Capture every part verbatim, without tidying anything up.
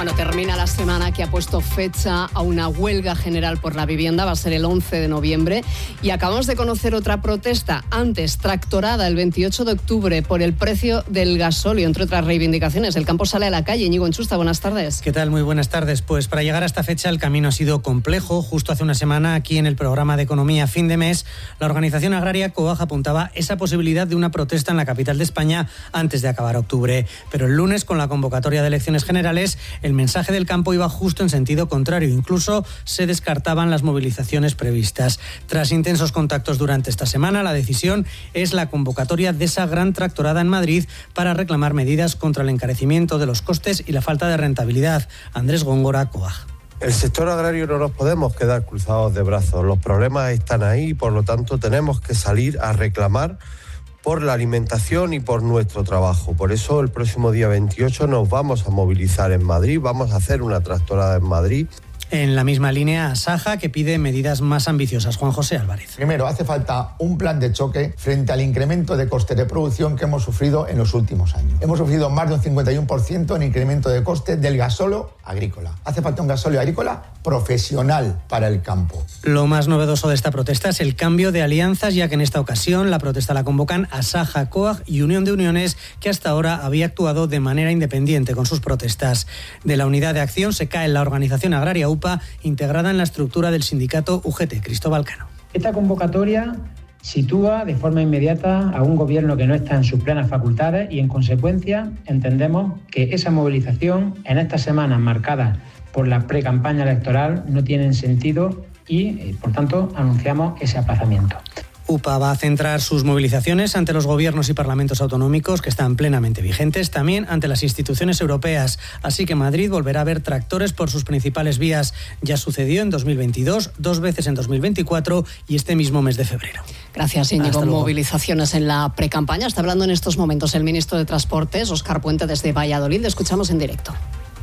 Bueno, termina la semana que ha puesto fecha a una huelga general por la vivienda, va a ser el once de noviembre, y acabamos de conocer otra protesta, antes tractorada el veintiocho de octubre por el precio del gasóleo, entre otras reivindicaciones. El campo sale a la calle. Íñigo Enchusta, buenas tardes. ¿Qué tal? Muy buenas tardes. Pues para llegar a esta fecha el camino ha sido complejo. Justo hace una semana, aquí en el programa de Economía Fin de Mes, la organización agraria COAG apuntaba esa posibilidad de una protesta en la capital de España antes de acabar octubre. Pero el lunes, con la convocatoria de elecciones generales, el mensaje del campo iba justo en sentido contrario. Incluso se descartaban las movilizaciones previstas. Tras intensos contactos durante esta semana, la decisión es la convocatoria de esa gran tractorada en Madrid para reclamar medidas contra el encarecimiento de los costes y la falta de rentabilidad. Andrés Góngora, COAG. El sector agrario no nos podemos quedar cruzados de brazos. Los problemas están ahí y por lo tanto tenemos que salir a reclamar por la alimentación y por nuestro trabajo. Por eso el próximo día veintiocho nos vamos a movilizar en Madrid, vamos a hacer una tractorada en Madrid. En la misma línea, Asaja, que pide medidas más ambiciosas. Juan José Álvarez. Primero, hace falta un plan de choque frente al incremento de coste de producción que hemos sufrido en los últimos años. Hemos sufrido más de un cincuenta y uno por ciento en incremento de coste del gasóleo agrícola. Hace falta un gasóleo agrícola profesional para el campo. Lo más novedoso de esta protesta es el cambio de alianzas, ya que en esta ocasión la protesta la convocan Asaja, COAG y Unión de Uniones, que hasta ahora había actuado de manera independiente con sus protestas. De la unidad de acción se cae la organización agraria U P A, integrada en la estructura del sindicato U G T. Cristóbal Cano. Esta convocatoria sitúa de forma inmediata a un gobierno que no está en sus plenas facultades y, en consecuencia, entendemos que esa movilización en estas semanas marcadas por la precampaña electoral no tienen sentido y, por tanto, anunciamos ese aplazamiento. U P A va a centrar sus movilizaciones ante los gobiernos y parlamentos autonómicos, que están plenamente vigentes, también ante las instituciones europeas. Así que Madrid volverá a ver tractores por sus principales vías. Ya sucedió en dos mil veintidós, dos veces en dos mil veinticuatro y este mismo mes de febrero. Gracias, Íñigo. Movilizaciones en la precampaña. Está hablando en estos momentos el ministro de Transportes, Óscar Puente, desde Valladolid. Le escuchamos en directo.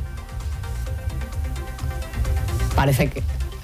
Parece que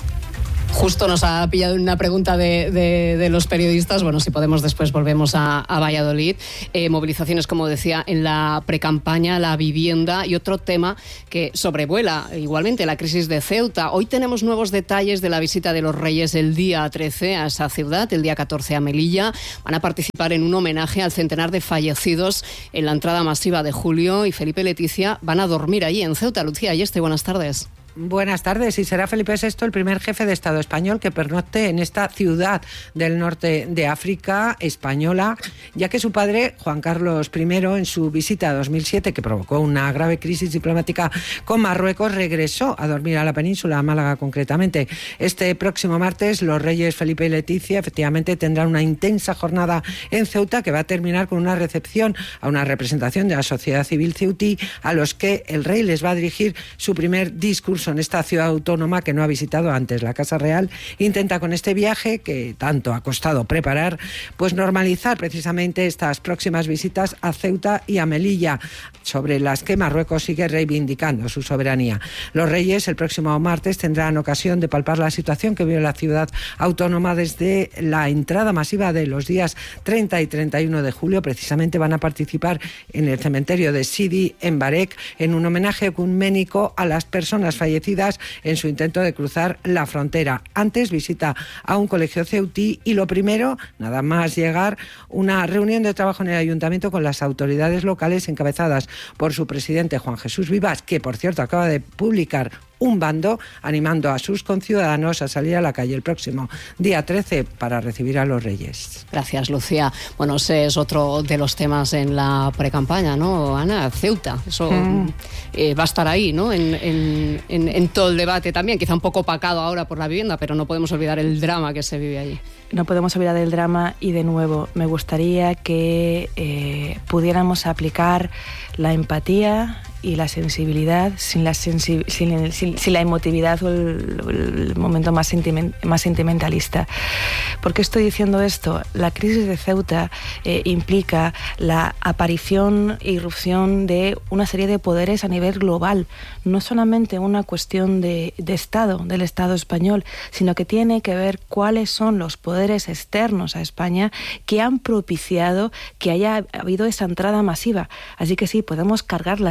justo nos ha pillado una pregunta de, de, de los periodistas. Bueno, si podemos después volvemos a, a Valladolid. Eh, movilizaciones, como decía, en la precampaña, la vivienda y otro tema que sobrevuela igualmente, la crisis de Ceuta. Hoy tenemos nuevos detalles de la visita de los Reyes el día trece a esa ciudad, el día catorce a Melilla. Van a participar en un homenaje al centenar de fallecidos en la entrada masiva de julio, y Felipe y Leticia van a dormir allí en Ceuta. Lucía Ayeste, buenas tardes. Buenas tardes. Y será Felipe sexto el primer jefe de Estado español que pernocte en esta ciudad del norte de África española, ya que su padre, Juan Carlos primero, en su visita a dos mil siete, que provocó una grave crisis diplomática con Marruecos, regresó a dormir a la península, a Málaga concretamente. Este próximo martes, los reyes Felipe y Leticia efectivamente tendrán una intensa jornada en Ceuta, que va a terminar con una recepción a una representación de la sociedad civil ceutí, a los que el rey les va a dirigir su primer discurso en esta ciudad autónoma que no ha visitado antes. La Casa Real intenta con este viaje, que tanto ha costado preparar, pues normalizar precisamente estas próximas visitas a Ceuta y a Melilla, sobre las que Marruecos sigue reivindicando su soberanía. Los reyes el próximo martes tendrán ocasión de palpar la situación que vive la ciudad autónoma desde la entrada masiva de los días treinta y treinta y uno de julio. Precisamente van a participar en el cementerio de Sidi en Barek en un homenaje ecuménico a las personas fallecidas en su intento de cruzar la frontera. Antes, visita a un colegio ceutí y lo primero, nada más llegar, una reunión de trabajo en el ayuntamiento con las autoridades locales encabezadas por su presidente Juan Jesús Vivas, que por cierto acaba de publicar un bando animando a sus conciudadanos a salir a la calle el próximo día trece para recibir a los reyes. Gracias, Lucía. Bueno, ese es otro de los temas en la precampaña, ¿no, Ana? Ceuta, eso mm. eh, va a estar ahí, ¿no? En, en, en, en todo el debate también, quizá un poco opacado ahora por la vivienda, pero no podemos olvidar el drama que se vive allí. No podemos olvidar el drama y, de nuevo, me gustaría que eh, pudiéramos aplicar la empatía y la sensibilidad sin la, sensi- sin, sin, sin la emotividad o el, el momento más, sentiment- más sentimentalista. ¿Por qué estoy diciendo esto? La crisis de Ceuta eh, implica la aparición e irrupción de una serie de poderes a nivel global. No solamente una cuestión de, de Estado, del Estado español, sino que tiene que ver cuáles son los poderes externos a España que han propiciado que haya habido esa entrada masiva. Así que sí, podemos cargar las tintas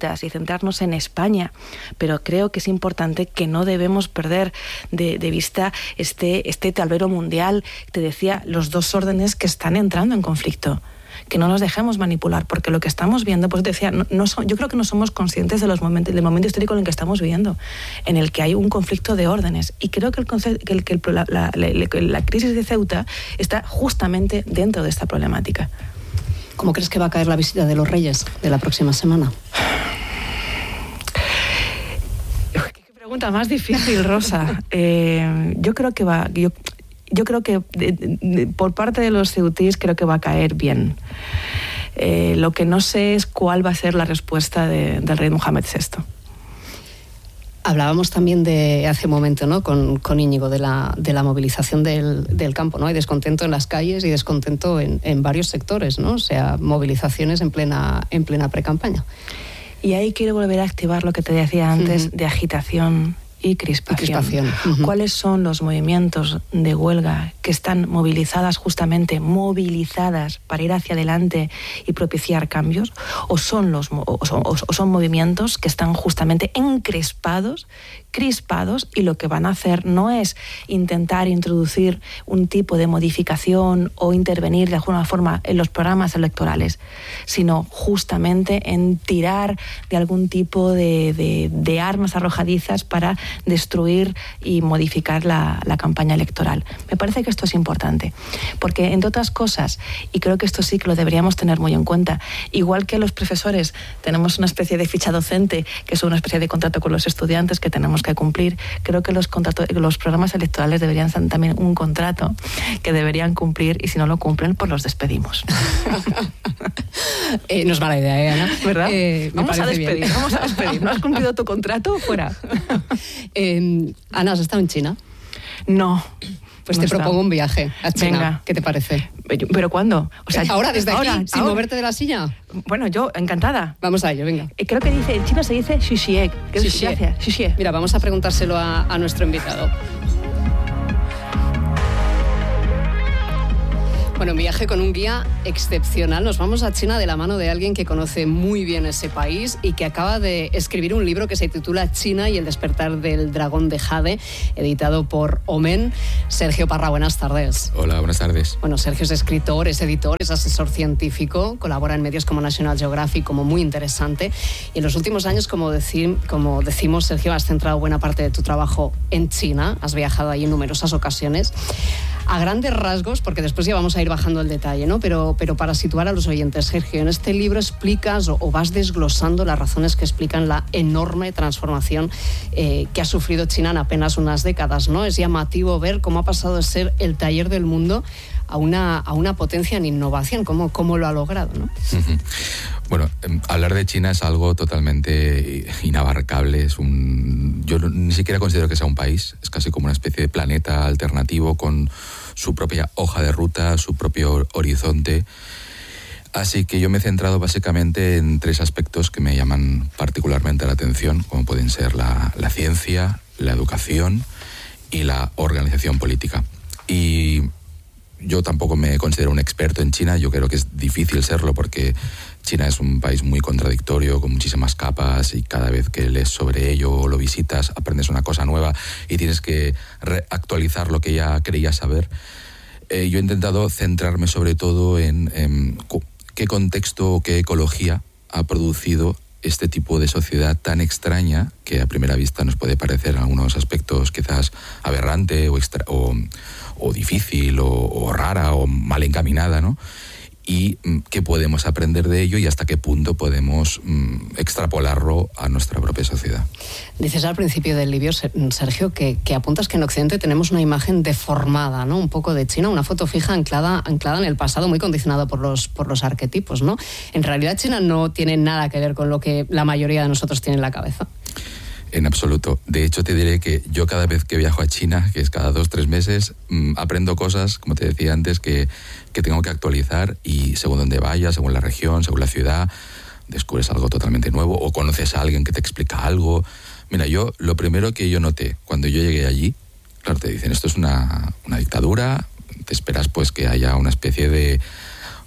ceutas y centrarnos en España, pero creo que es importante que no debemos perder de, de vista este, este tablero mundial. Te decía, los dos órdenes que están entrando en conflicto. Que no nos dejemos manipular, porque lo que estamos viendo, pues decía, no, no so, yo creo que no somos conscientes de los momentos, del momento histórico en el que estamos viviendo, en el que hay un conflicto de órdenes. Y creo que, el, que, el, que el, la, la, la, la crisis de Ceuta está justamente dentro de esta problemática. ¿Cómo crees que va a caer la visita de los Reyes de la próxima semana? Qué pregunta más difícil, Rosa. eh, yo creo que va... Yo, Yo creo que de, de, por parte de los ceutíes creo que va a caer bien. Eh, lo que no sé es cuál va a ser la respuesta de, del rey Mohamed sexto. Hablábamos también de hace un momento, ¿no? con, con Íñigo de la, de la movilización del, del campo, ¿no? Hay descontento en las calles y descontento en, en varios sectores, ¿no? O sea, movilizaciones en plena, en plena pre-campaña. Y ahí quiero volver a activar lo que te decía antes, uh-huh. de agitación y crispación. Y crispación. Uh-huh. ¿Cuáles son los movimientos de huelga que están movilizadas justamente, movilizadas para ir hacia adelante y propiciar cambios? ¿O son, los, o son, o son movimientos que están justamente encrespados, crispados, y lo que van a hacer no es intentar introducir un tipo de modificación o intervenir de alguna forma en los programas electorales, sino justamente en tirar de algún tipo de, de, de armas arrojadizas para destruir y modificar la, la campaña electoral. Me parece que esto es importante, porque entre otras cosas, y creo que esto sí que lo deberíamos tener muy en cuenta, igual que los profesores tenemos una especie de ficha docente, que es una especie de contrato con los estudiantes que tenemos que cumplir, creo que los, contratos, los programas electorales deberían ser también un contrato que deberían cumplir, y si no lo cumplen, pues los despedimos. eh, no es mala idea, ¿eh, Ana? ¿Verdad? Eh, vamos a despedir, bien. vamos a despedir. ¿No has cumplido tu contrato? Fuera. eh, Ana, ¿has estado en China? No. Pues no te está. propongo un viaje a China. Venga. ¿Qué te parece? ¿Pero, pero cuándo? O sea, ahora, desde ahora, aquí, sin ahora. moverte de la silla. Bueno, yo, encantada. Vamos a ello, venga. Creo que dice, en chino se dice xixie. Gracias, xixie. Mira, vamos a preguntárselo a, a nuestro invitado. Bueno, un viaje con un guía excepcional. Nos vamos a China de la mano de alguien que conoce muy bien ese país y que acaba de escribir un libro que se titula China y el despertar del dragón de Jade, editado por Omen. Sergio Parra, buenas tardes. Hola, buenas tardes. Bueno, Sergio es escritor, es editor, es asesor científico, colabora en medios como National Geographic, como Muy Interesante. Y en los últimos años, como, decir, como decimos, Sergio, has centrado buena parte de tu trabajo en China. Has viajado ahí en numerosas ocasiones. A grandes rasgos, porque después ya vamos a ir bajando el detalle, ¿no? Pero, pero para situar a los oyentes, Sergio, en este libro explicas o, o vas desglosando las razones que explican la enorme transformación eh, que ha sufrido China en apenas unas décadas, ¿no? Es llamativo ver cómo ha pasado de ser el taller del mundo a una, a una potencia en innovación, cómo, cómo lo ha logrado, ¿no? Bueno, hablar de China es algo totalmente inabarcable. Es un, yo ni siquiera considero que sea un país, es casi como una especie de planeta alternativo con su propia hoja de ruta, su propio horizonte. Así que yo me he centrado básicamente en tres aspectos que me llaman particularmente la atención, como pueden ser la, la ciencia, la educación y la organización política. Y yo tampoco me considero un experto en China, yo creo que es difícil serlo porque China es un país muy contradictorio, con muchísimas capas, y cada vez que lees sobre ello o lo visitas aprendes una cosa nueva y tienes que actualizar lo que ya creías saber. Eh, yo he intentado centrarme sobre todo en, en qué contexto o qué ecología ha producido este tipo de sociedad tan extraña que a primera vista nos puede parecer en algunos aspectos quizás aberrante o, extra, o, o difícil o, o rara o mal encaminada, ¿no? Y qué podemos aprender de ello y hasta qué punto podemos mm, extrapolarlo a nuestra propia sociedad. Dices al principio del libro, Sergio, que, que apuntas que en Occidente tenemos una imagen deformada, ¿no? Un poco de China, una foto fija anclada, anclada en el pasado, muy condicionada por los, por los arquetipos, ¿no? En realidad China no tiene nada que ver con lo que la mayoría de nosotros tiene en la cabeza. En absoluto. De hecho, te diré que yo cada vez que viajo a China, que es cada dos, tres meses, mmm, aprendo cosas, como te decía antes, que, que tengo que actualizar, y según donde vayas, según la región, según la ciudad, descubres algo totalmente nuevo o conoces a alguien que te explica algo. Mira, yo lo primero que yo noté cuando yo llegué allí, claro, te dicen, esto es una, una dictadura, te esperas pues que haya una especie de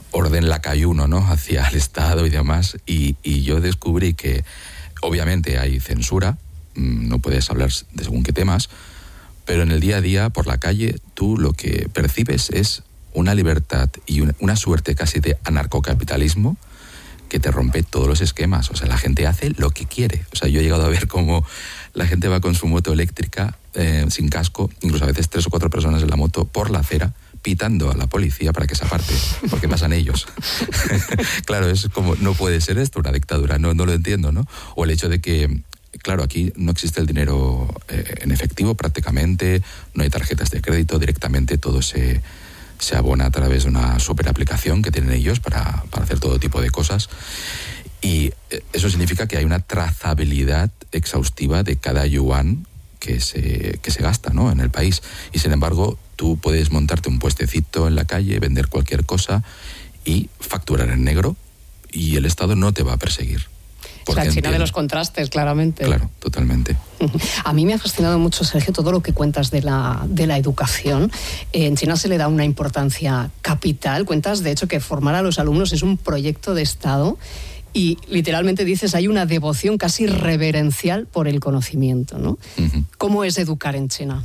orden lacayuno, ¿no?, hacia el Estado y demás, y, y yo descubrí que obviamente hay censura, no puedes hablar de según qué temas, pero en el día a día, por la calle, tú lo que percibes es una libertad y una, una suerte casi de anarcocapitalismo que te rompe todos los esquemas. O sea, la gente hace lo que quiere. O sea, yo he llegado a ver cómo la gente va con su moto eléctrica eh, sin casco, incluso a veces tres o cuatro personas en la moto por la acera, pitando a la policía para que se aparte, porque pasan ellos. Claro, es como, no puede ser esto una dictadura, no, no lo entiendo, ¿no? O el hecho de que, claro, aquí no existe el dinero eh, en efectivo prácticamente, no hay tarjetas de crédito, directamente todo se, se abona a través de una super aplicación que tienen ellos para, para hacer todo tipo de cosas. Y eso significa que hay una trazabilidad exhaustiva de cada yuan que se, que se gasta, ¿no?, en el país. Y sin embargo, tú puedes montarte un puestecito en la calle, vender cualquier cosa y facturar en negro, y el Estado no te va a perseguir. O sea, China de los contrastes, claramente. Claro, totalmente. A mí me ha fascinado mucho, Sergio, todo lo que cuentas de la, de la educación. En China se le da una importancia capital. Cuentas, de hecho, que formar a los alumnos es un proyecto de Estado. Y literalmente dices, hay una devoción casi reverencial por el conocimiento, ¿no? Uh-huh. ¿Cómo es educar en China?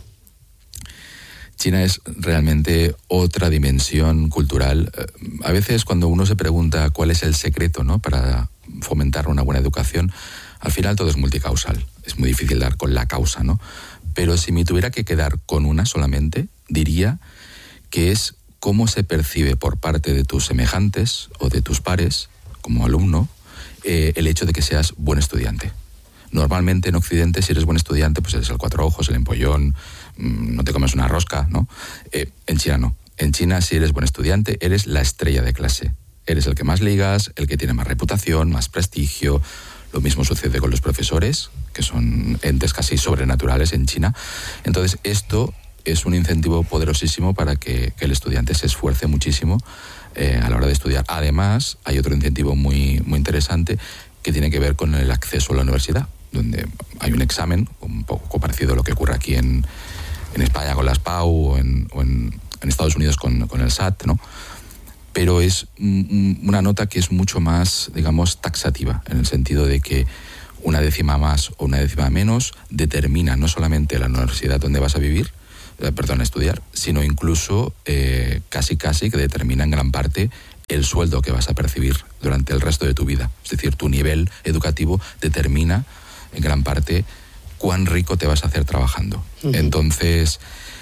China es realmente otra dimensión cultural. A veces cuando uno se pregunta cuál es el secreto, ¿no?, para fomentar una buena educación, al final todo es multicausal. Es muy difícil dar con la causa, ¿no? Pero si me tuviera que quedar con una solamente, diría que es cómo se percibe por parte de tus semejantes o de tus pares, como alumno, Eh, el hecho de que seas buen estudiante. Normalmente en Occidente, si eres buen estudiante, pues eres el cuatro ojos, el empollón, mmm, no te comes una rosca, ¿no? Eh, en China no. En China, si eres buen estudiante, eres la estrella de clase. Eres el que más ligas, el que tiene más reputación, más prestigio. Lo mismo sucede con los profesores, que son entes casi sobrenaturales en China. Entonces, esto es un incentivo poderosísimo para que, que el estudiante se esfuerce muchísimo Eh, a la hora de estudiar. Además, hay otro incentivo muy, muy interesante que tiene que ver con el acceso a la universidad, donde hay un examen, un poco parecido a lo que ocurre aquí en, en España con las P A U o en, o en, en Estados Unidos con, con el S A T, ¿no? Pero es una nota que es mucho más, digamos, taxativa, en el sentido de que una décima más o una décima menos determina no solamente la universidad donde vas a vivir, perdón, a estudiar, sino incluso eh, casi casi que determina en gran parte el sueldo que vas a percibir durante el resto de tu vida. Es decir, tu nivel educativo determina en gran parte cuán rico te vas a hacer trabajando. Uh-huh. Entonces,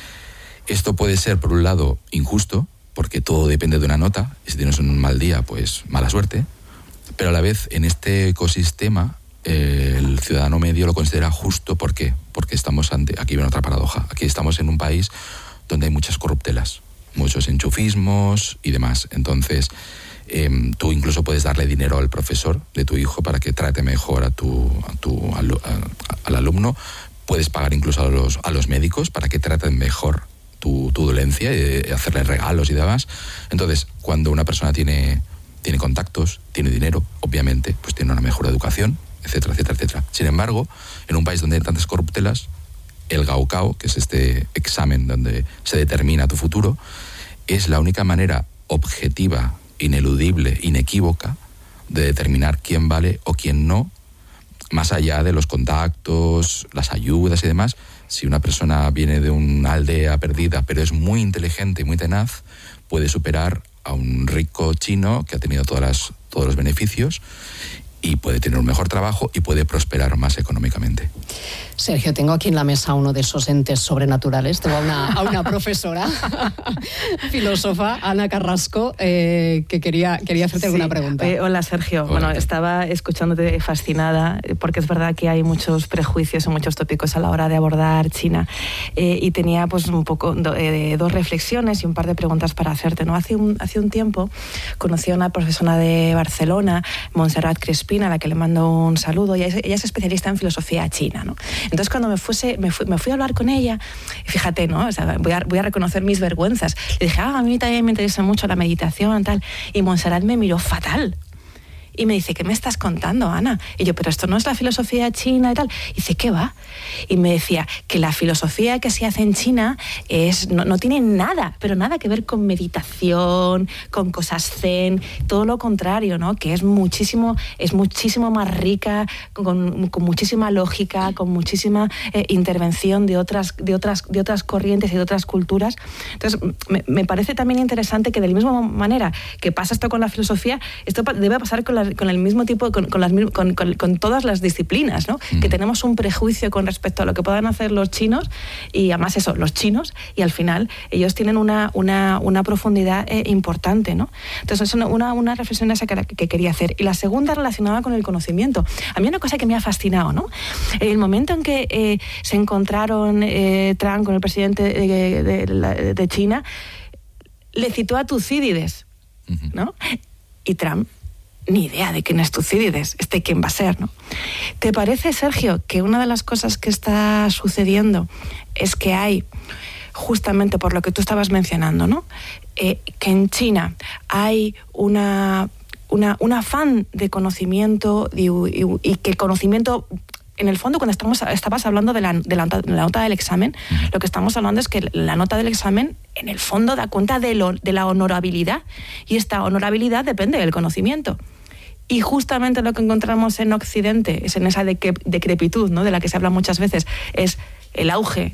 esto puede ser, por un lado, injusto, porque todo depende de una nota, y si tienes un mal día, pues mala suerte, pero a la vez en este ecosistema el ciudadano medio lo considera justo. ¿Por qué? Porque estamos ante, aquí viene otra paradoja, aquí estamos en un país donde hay muchas corruptelas, muchos enchufismos y demás. Entonces, eh, tú incluso puedes darle dinero al profesor de tu hijo para que trate mejor a tu, a tu a, a, al alumno. Puedes pagar incluso a los, a los médicos para que traten mejor tu, tu dolencia y hacerle regalos y demás. Entonces, cuando una persona tiene, tiene contactos, tiene dinero, obviamente, pues tiene una mejor educación, etcétera, etcétera, etcétera. Sin embargo, en un país donde hay tantas corruptelas, el Gaokao, que es este examen donde se determina tu futuro, es la única manera objetiva, ineludible, inequívoca, de determinar quién vale o quién no, más allá de los contactos, las ayudas y demás. Si una persona viene de una aldea perdida, pero es muy inteligente y muy tenaz, puede superar a un rico chino que ha tenido todas las, todos los beneficios y puede tener un mejor trabajo y puede prosperar más económicamente. Sergio, tengo aquí en la mesa uno de esos entes sobrenaturales. Tengo a una, a una profesora, filósofa, Ana Carrasco, eh, que quería, quería hacerte sí. alguna pregunta. Eh, hola, Sergio. Hola. Bueno, estaba escuchándote fascinada, porque es verdad que hay muchos prejuicios y muchos tópicos a la hora de abordar China. Eh, y tenía pues un poco do, eh, dos reflexiones y un par de preguntas para hacerte, ¿no? Hace un, hace un tiempo conocí a una profesora de Barcelona, Montserrat Crespina, a la que le mando un saludo. Ella es, ella es especialista en filosofía china, ¿no? Entonces, cuando me, fuese, me, fui, me fui a hablar con ella, fíjate, ¿no? O sea, voy, a, voy a reconocer mis vergüenzas. Le dije, ah, a mí también me interesa mucho la meditación, tal. Y Montserrat me miró fatal. Y me dice, ¿qué me estás contando, Ana? Y yo, pero esto no es la filosofía china y tal. Y dice, ¿qué va? Y me decía que la filosofía que se hace en China es, no, no tiene nada, pero nada que ver con meditación, con cosas zen, todo lo contrario, ¿no? Que es muchísimo, es muchísimo más rica, con, con muchísima lógica, con muchísima eh, intervención de otras, de, otras, de otras corrientes y de otras culturas. Entonces, me, me parece también interesante que de la misma manera que pasa esto con la filosofía, esto debe pasar con, la, con el mismo tipo, con, con, las, con, con, con todas las disciplinas, ¿no? Mm. Que tenemos un prejuicio con respecto a lo que puedan hacer los chinos, y además eso, los chinos, y al final ellos tienen una, una, una profundidad eh, importante, ¿no? Entonces, es una, una reflexión esa que, que quería hacer. Y la segunda relacionada con el conocimiento. A mí una cosa que me ha fascinado, ¿no? El momento en que eh, se encontraron eh, Trump con el presidente de, de, de, de China, le citó a Tucídides, ¿no? Y Trump, ni idea de quién es Tucídides, este quién va a ser, ¿no? ¿Te parece, Sergio, que una de las cosas que está sucediendo es que hay, justamente por lo que tú estabas mencionando, ¿no? Eh, que en China hay una, una, un afán de conocimiento y, y, y que el conocimiento... En el fondo, cuando estamos, estabas hablando de la, de, la, de la nota del examen, uh-huh. lo que estamos hablando es que la nota del examen, en el fondo, da cuenta de, lo, de la honorabilidad, y esta honorabilidad depende del conocimiento. Y justamente lo que encontramos en Occidente, es en esa decrepitud, ¿no? De la que se habla muchas veces, es el auge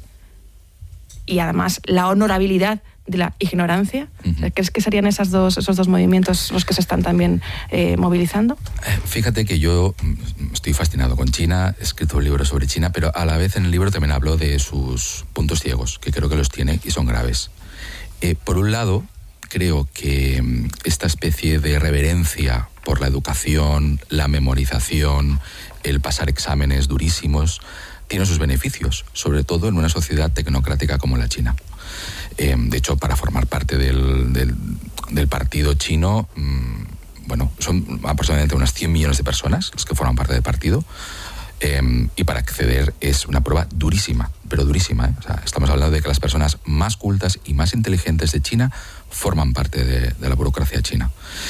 y además la honorabilidad de la ignorancia. Uh-huh. ¿Crees que serían esas dos, esos dos movimientos los que se están también eh, movilizando? Fíjate que yo estoy fascinado con China, he escrito un libro sobre China, pero a la vez en el libro también hablo de sus puntos ciegos, que creo que los tiene y son graves. Eh, por un lado, creo que esta especie de reverencia por la educación, la memorización, el pasar exámenes durísimos, tiene sus beneficios, sobre todo en una sociedad tecnocrática como la China. Eh, de hecho, para formar parte del, del, del partido chino, mmm, bueno, son aproximadamente unas cien millones de personas las que forman parte del partido, eh, y para acceder es una prueba durísima, pero durísima, ¿eh? O sea, estamos hablando de que las personas más cultas y más inteligentes de China forman parte de, de la burocracia china.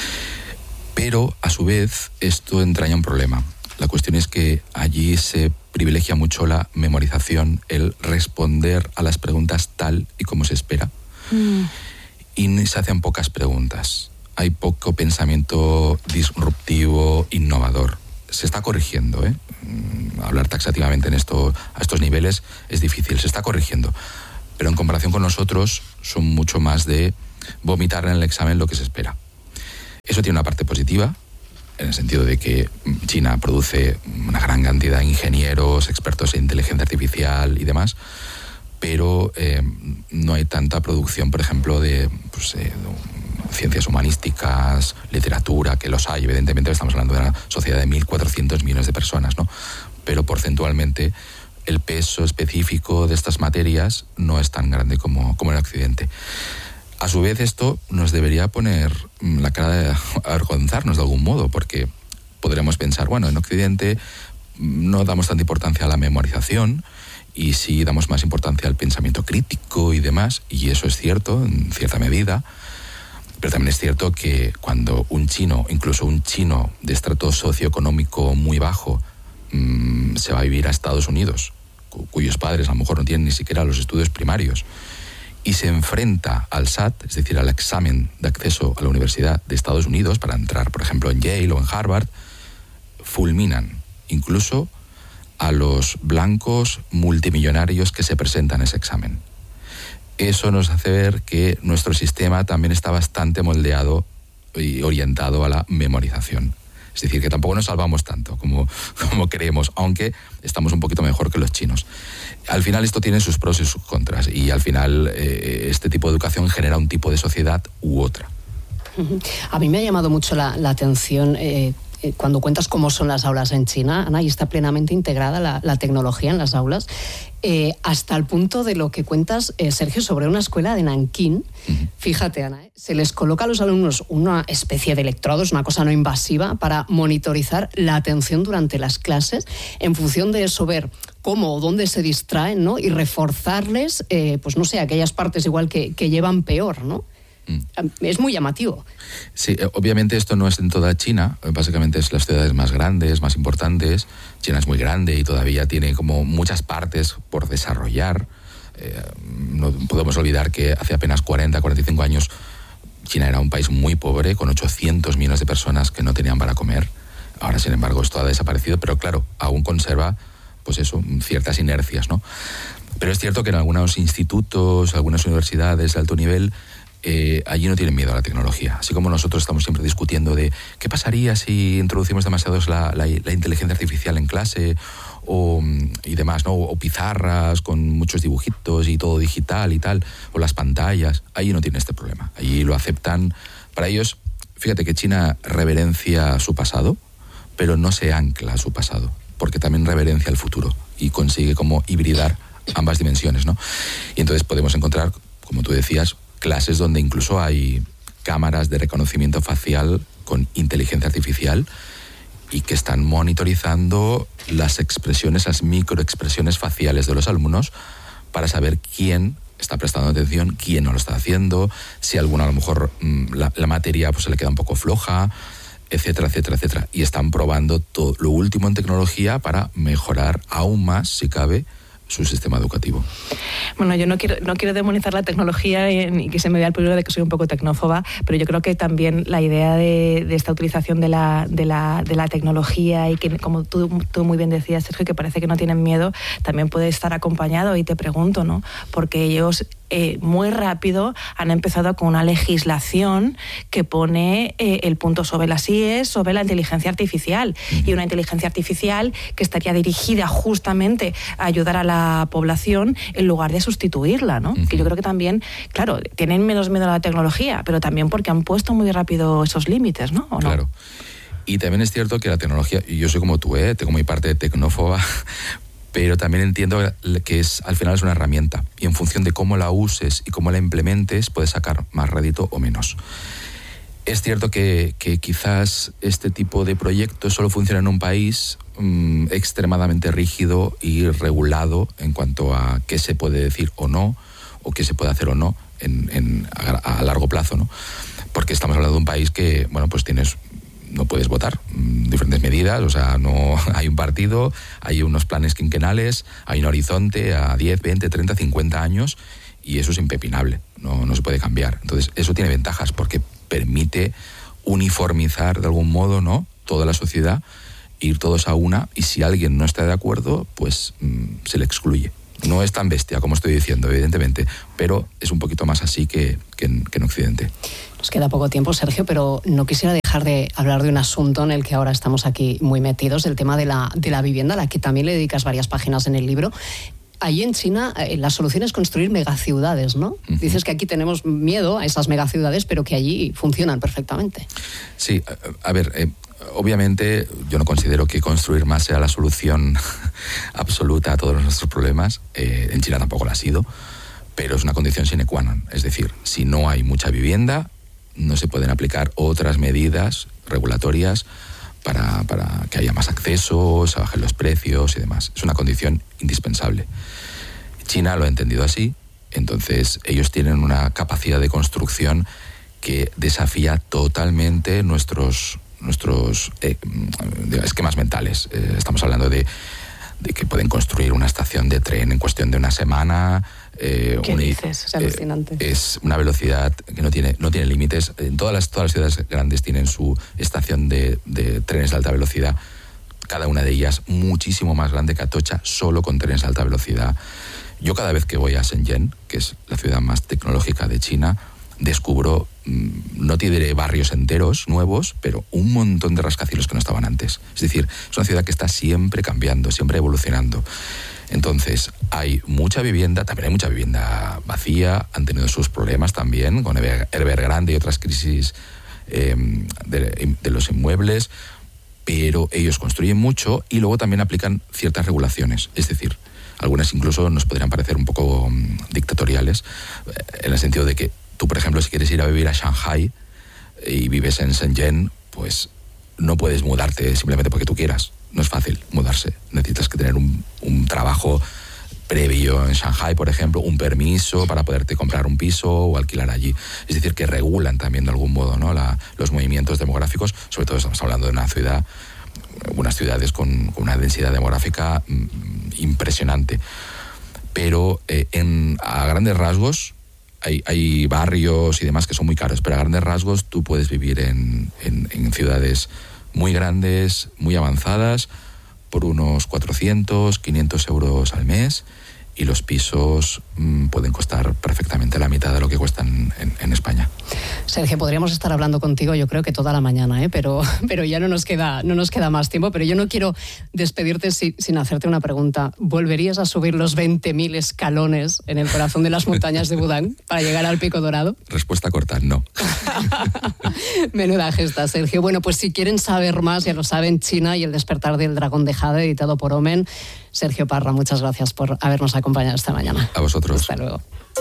Pero, a su vez, esto entraña un problema. La cuestión es que allí se privilegia mucho la memorización, el responder a las preguntas tal y como se espera. Mm. Y se hacen pocas preguntas. Hay poco pensamiento disruptivo, innovador. Se está corrigiendo, ¿eh? Hablar taxativamente en esto, a estos niveles es difícil, se está corrigiendo. Pero en comparación con nosotros, son mucho más de vomitar en el examen lo que se espera. Eso tiene una parte positiva, en el sentido de que China produce una gran cantidad de ingenieros, expertos en inteligencia artificial y demás, pero eh, no hay tanta producción, por ejemplo, de, pues, eh, de ciencias humanísticas, literatura, que los hay. Evidentemente estamos hablando de una sociedad de mil cuatrocientos millones de personas, ¿no? Pero porcentualmente el peso específico de estas materias no es tan grande como, como en Occidente. A su vez, esto nos debería poner la cara de avergonzarnos de algún modo, porque podríamos pensar, bueno, en Occidente no damos tanta importancia a la memorización y sí damos más importancia al pensamiento crítico y demás, y eso es cierto, en cierta medida, pero también es cierto que cuando un chino, incluso un chino de estrato socioeconómico muy bajo, mmm, se va a vivir a Estados Unidos, cu- cuyos padres a lo mejor no tienen ni siquiera los estudios primarios, y se enfrenta al S A T, es decir, al examen de acceso a la Universidad de Estados Unidos para entrar, por ejemplo, en Yale o en Harvard, fulminan incluso a los blancos multimillonarios que se presentan a ese examen. Eso nos hace ver que nuestro sistema también está bastante moldeado y orientado a la memorización. Es decir, que tampoco nos salvamos tanto como, como creemos, aunque estamos un poquito mejor que los chinos. Al final esto tiene sus pros y sus contras, y al final eh, este tipo de educación genera un tipo de sociedad u otra. A mí me ha llamado mucho la, la atención eh, cuando cuentas cómo son las aulas en China, Ana, y está plenamente integrada la, la tecnología en las aulas, eh, hasta el punto de lo que cuentas, eh, Sergio, sobre una escuela de Nankín. Uh-huh. Fíjate, Ana, ¿eh? Se les coloca a los alumnos una especie de electrodos, una cosa no invasiva, para monitorizar la atención durante las clases, en función de eso ver cómo o dónde se distraen, ¿no? Y reforzarles, eh, pues no sé, aquellas partes igual que, que llevan peor, ¿no? Mm. Es muy llamativo. Sí, obviamente esto no es en toda China, básicamente es las ciudades más grandes, más importantes. China es muy grande y todavía tiene como muchas partes por desarrollar. Eh, no podemos olvidar que hace apenas cuarenta, cuarenta y cinco años China era un país muy pobre, con ochocientos millones de personas que no tenían para comer. Ahora, sin embargo, esto ha desaparecido, pero claro, aún conserva, pues eso, ciertas inercias, ¿no? Pero es cierto que en algunos institutos, algunas universidades de alto nivel, eh, allí no tienen miedo a la tecnología. Así como nosotros estamos siempre discutiendo de qué pasaría si introducimos demasiado la, la, la inteligencia artificial en clase o, y demás, ¿no? O pizarras con muchos dibujitos y todo digital y tal, o las pantallas. Allí no tienen este problema. Allí lo aceptan. Para ellos, fíjate que China reverencia su pasado, pero no se ancla a su pasado, porque también reverencia el futuro y consigue como hibridar ambas dimensiones, ¿no? Y entonces podemos encontrar, como tú decías, clases donde incluso hay cámaras de reconocimiento facial con inteligencia artificial y que están monitorizando las expresiones, las microexpresiones faciales de los alumnos para saber quién está prestando atención, quién no lo está haciendo, si alguno a lo mejor la, la materia pues se le queda un poco floja, etcétera, etcétera, etcétera. Y están probando todo lo último en tecnología para mejorar aún más, si cabe, su sistema educativo. Bueno, yo no quiero, no quiero demonizar la tecnología y que se me vea el peligro de que soy un poco tecnófoba, pero yo creo que también la idea de, de esta utilización de la, de, la, de la tecnología y que, como tú, tú muy bien decías, Sergio, que parece que no tienen miedo, también puede estar acompañado, y te pregunto, ¿no? Porque ellos eh, muy rápido han empezado con una legislación que pone eh, el punto sobre las íes, sobre la inteligencia artificial, y una inteligencia artificial que estaría dirigida justamente a ayudar a la la población en lugar de sustituirla, ¿no? Uh-huh. Que yo creo que también, claro, tienen menos miedo a la tecnología, pero también porque han puesto muy rápido esos límites, ¿no? ¿O claro. No? Y también es cierto que la tecnología, y yo soy como tú, ¿eh? Tengo mi parte tecnófoba, pero también entiendo que es, al final es una herramienta, y en función de cómo la uses y cómo la implementes, puedes sacar más rédito o menos. Es cierto que, que quizás este tipo de proyectos solo funciona en un país mmm, extremadamente rígido y regulado en cuanto a qué se puede decir o no, o qué se puede hacer o no en, en, a, a largo plazo, ¿no? Porque estamos hablando de un país que, bueno, pues tienes, no puedes votar, mmm, diferentes medidas, o sea, no hay un partido, hay unos planes quinquenales, hay un horizonte a diez, veinte, treinta, cincuenta años, y eso es impepinable, no, no se puede cambiar. Entonces, eso tiene ventajas porque permite uniformizar de algún modo, ¿no?, toda la sociedad, ir todos a una, y si alguien no está de acuerdo, pues mmm, se le excluye. No es tan bestia como estoy diciendo, evidentemente, pero es un poquito más así que, que, en, que en Occidente. Nos queda poco tiempo, Sergio, pero no quisiera dejar de hablar de un asunto en el que ahora estamos aquí muy metidos, el tema de la, de la vivienda, a la que también le dedicas varias páginas en el libro. Allí en China eh, la solución es construir megaciudades, ¿no? Uh-huh. Dices que aquí tenemos miedo a esas megaciudades, pero que allí funcionan perfectamente. Sí, a, a ver, eh, obviamente yo no considero que construir más sea la solución absoluta a todos nuestros problemas. Eh, en China tampoco lo ha sido, pero es una condición sine qua non. Es decir, si no hay mucha vivienda, no se pueden aplicar otras medidas regulatorias Para, para que haya más acceso, se bajen los precios y demás. Es una condición indispensable. China lo ha entendido así, entonces ellos tienen una capacidad de construcción que desafía totalmente nuestros, nuestros eh, esquemas mentales. Eh, estamos hablando de, de que pueden construir una estación de tren en cuestión de una semana. Eh, ¿Qué un, dices? Es alucinante. Eh, es una velocidad que no tiene, no tiene límites. En todas las, todas las ciudades grandes tienen su estación de, de trenes de alta velocidad, cada una de ellas muchísimo más grande que Atocha, solo con trenes de alta velocidad. Yo cada vez que voy a Shenzhen, que es la ciudad más tecnológica de China, descubro, no te diré barrios enteros nuevos, pero un montón de rascacielos que no estaban antes. Es decir, es una ciudad que está siempre cambiando, siempre evolucionando. Entonces, hay mucha vivienda, también hay mucha vivienda vacía, han tenido sus problemas también con Evergrande y otras crisis eh, de, de los inmuebles, pero ellos construyen mucho y luego también aplican ciertas regulaciones, es decir, algunas incluso nos podrían parecer un poco um, dictatoriales, en el sentido de que tú, por ejemplo, si quieres ir a vivir a Shanghai y vives en Shenzhen, pues no puedes mudarte simplemente porque tú quieras. No es fácil mudarse. Necesitas que tener un, un trabajo previo en Shanghái, por ejemplo, un permiso para poderte comprar un piso o alquilar allí. Es decir, que regulan también de algún modo, ¿no?, la, los movimientos demográficos. Sobre todo estamos hablando de una ciudad, unas ciudades con, con una densidad demográfica mm, impresionante. Pero eh, en, a grandes rasgos hay, hay barrios y demás que son muy caros, pero a grandes rasgos tú puedes vivir en, en, en ciudades muy grandes, muy avanzadas, por unos cuatrocientos, quinientos euros al mes, y los pisos mmm, pueden costar perfectamente la mitad de lo que cuestan en, en España. Sergio, podríamos estar hablando contigo yo creo que toda la mañana, ¿eh? pero, pero ya no nos queda, no nos queda más tiempo, pero yo no quiero despedirte si, sin hacerte una pregunta. ¿Volverías a subir los veinte mil escalones en el corazón de las montañas de Budán para llegar al Pico Dorado? Respuesta corta, no. Menuda gesta, Sergio. Bueno, pues si quieren saber más, ya lo saben, China y el despertar del dragón de Jade, editado por Omen. Sergio Parra, muchas gracias por habernos acompañado esta mañana. A vosotros. Hasta luego.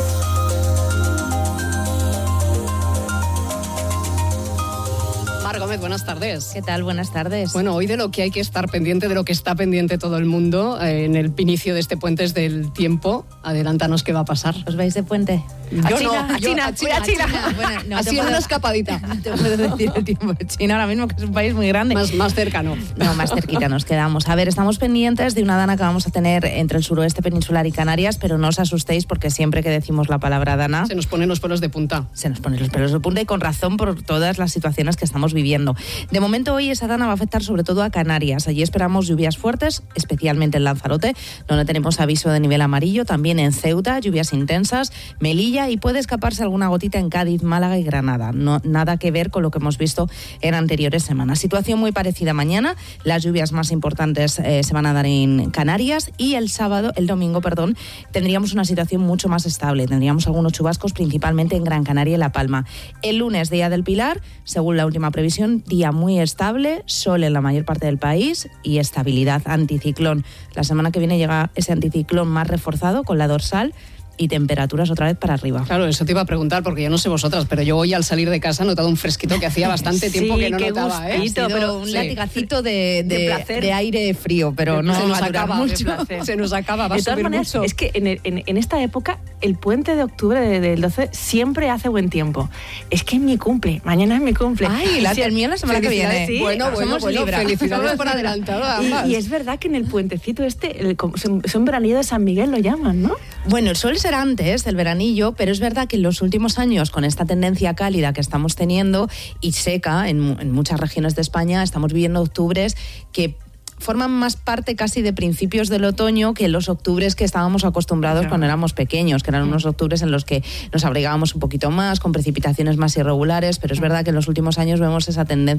Mar Gómez, buenas tardes. ¿Qué tal? Buenas tardes. Bueno, hoy de lo que hay que estar pendiente, de lo que está pendiente todo el mundo eh, en el inicio de este Puente es del tiempo. Adelántanos qué va a pasar. ¿Os vais de puente? Yo a no, China, a yo, China, a China, a China. a China. Bueno, no Así te en puedo, una escapadita. No te puedo decir el tiempo de China ahora mismo, que es un país muy grande. Más, más cercano. No, más cerquita nos quedamos. A ver, estamos pendientes de una dana que vamos a tener entre el suroeste peninsular y Canarias, pero no os asustéis porque siempre que decimos la palabra dana... Se nos ponen los pelos de punta. Se nos ponen los pelos de punta y con razón por todas las situaciones que estamos viviendo. De momento hoy esa dana va a afectar sobre todo a Canarias. Allí esperamos lluvias fuertes, especialmente en Lanzarote, donde tenemos aviso de nivel amarillo, también en Ceuta, lluvias intensas, Melilla, y puede escaparse alguna gotita en Cádiz, Málaga y Granada. No, nada que ver con lo que hemos visto en anteriores semanas. Situación muy parecida mañana. Las lluvias más importantes eh, se van a dar en Canarias, y el sábado, el domingo, perdón, tendríamos una situación mucho más estable. Tendríamos algunos chubascos, principalmente en Gran Canaria y La Palma. El lunes, día del Pilar, según la última previsión, día muy estable, sol en la mayor parte del país y estabilidad. Anticiclón. La semana que viene llega ese anticiclón más reforzado con la dorsal y temperaturas otra vez para arriba. Claro, eso te iba a preguntar porque yo no sé vosotras, pero yo hoy al salir de casa he notado un fresquito que hacía bastante tiempo sí, que no qué notaba, ¿eh? Gustito, pero un sí. latigacito de, de, de, placer. de aire frío, pero no se nos va a durar acaba mucho. Se nos acaba, va a de todas subir maneras, mucho. Es que en, el, en, en esta época, el puente de octubre de, del doce siempre hace buen tiempo. Es que es mi cumple, mañana es mi cumple. Ay, la, sí, el mío la semana que viene. Sí, bueno, bueno, somos bueno, Libra. felicidades por adelantado ambas. Y, y es verdad que en el puentecito este, el, son, son veranillo de San Miguel lo llaman, ¿no? Bueno, el sol será antes, el veranillo, pero es verdad que en los últimos años, con esta tendencia cálida que estamos teniendo y seca en, en muchas regiones de España, estamos viviendo octubres que forman más parte casi de principios del otoño que los octubres que estábamos acostumbrados claro. cuando éramos pequeños, que eran unos octubres en los que nos abrigábamos un poquito más, con precipitaciones más irregulares, pero es verdad que en los últimos años vemos esa tendencia